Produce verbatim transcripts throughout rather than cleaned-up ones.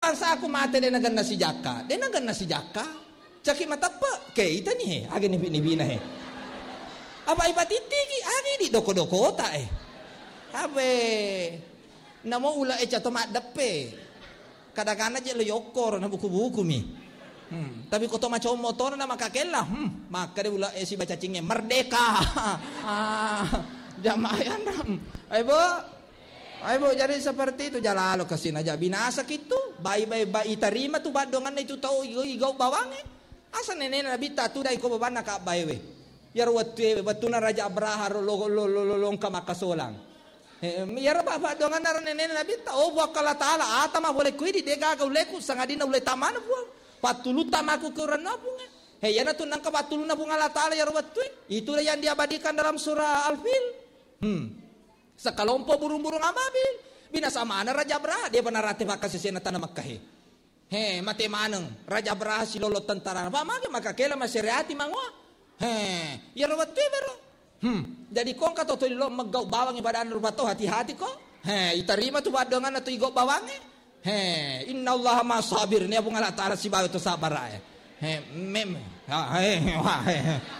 angsa aku mate de nagan nasi jaka. De nagan nasi jaka. Caki matapa ke ita ni he. Age ni ni bina he. Apa ipatiti ki age di doko-doko ta eh. Abe namo ula e chato mak depe. Kadang-kadang je lo yokor na buku-buku mi. Hmm. Tapi koto macam motor na makakela. Hmm. Maka de ula e si baca cingnya merdeka. ah, jamaah ram. Aibo Aibo jadi seperti itu jalalo kasin aja binasa gitu. Bayi-bayi bayi terima tu badongan itu tahu igau bawange. Asa nenek nabi tatu dai ko babana ka baywe. Yar watu batuna raja Abraha lo lo lo lo longka makasolang. Yar baba dongan nar nenek nabi ta o wakala taala atama boleh kuidi dega ka uleku sangadina ule taman buang. Patulu tamaku ke renabunga. He yana tu nang ka patulu na bunga la taala yar watu. Itulah yang diabadikan dalam surah Al-Fil. Hmm. Sekalompo burung-burung ababil. Binasa mana raja Abraha dia pernah rati maka sesena tanah Makkah. He mate maneng raja Abraha si lolo tentara apa mage maka kela masyariati mangwa he ya rawat bero hmm jadi kong kato to lo meggau bawang ibadaan rubato hati-hati kok he iterima tu badongan atau igau bawange he innallaha masabir ni abung Allah taala si bawa tu sabar ya he mem ha he he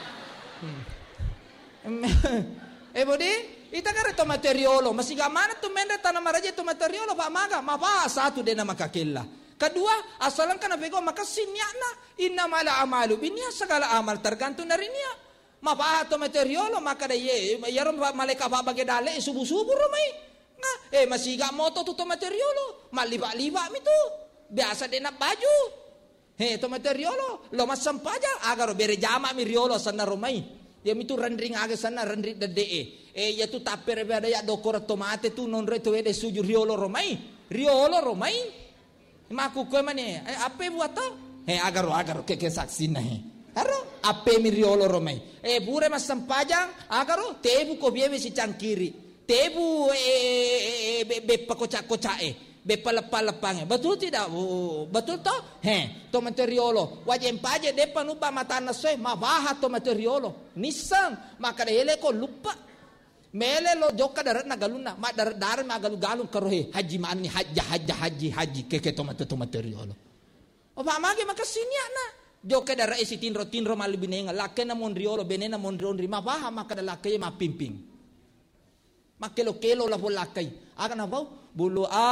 eh bodi ita kare to materiolo masih gamana tu mende tanah maraja tu materiolo pak maga mapa satu de nama kakella. Kedua, asalan kana bego maka sinyana innamala amalu binia segala amal tergantung dari niat. Mapa to materiolo maka de ye yarom malaikat ba bage dale subuh-subuh romai. Nah, eh masih gak moto tu to materiolo, maliba-liba mitu. Biasa de na baju. He to materiolo lo masam paja agar bere jama mi riolo sana romai. Dia mitu rendring aga sana rendring de de. Eh ya tu tapere be ada ya dokor tomate tu non reto ede suju riolo romai. Riolo romai. Maku kau mana? Eh, apa buat tau? Eh agar agar ke ke saksi nahi. Aro apa mi riolo romai? Eh bure mas sempajang agar tebu ko biye si cangkiri. Tebu eh be be pakocak kocae. Be palepal lepangnya. Betul tidak? Oh, betul tau? He, to materiolo. Wajem paje depan lupa mata nasoi mabaha to materiolo. Nisang maka dele ko lupa. Mele lo joka darat na galuna ma darat darat ma galu galung karohe haji mani hajja hajja haji haji keke tomato tomateriolo o ba mage makasinya na joka darat isi tinro tinro mali binenga lake na monriolo benena monrion rima baha maka da lake ma pimping makelo kelo la bolakai aga na bau bulu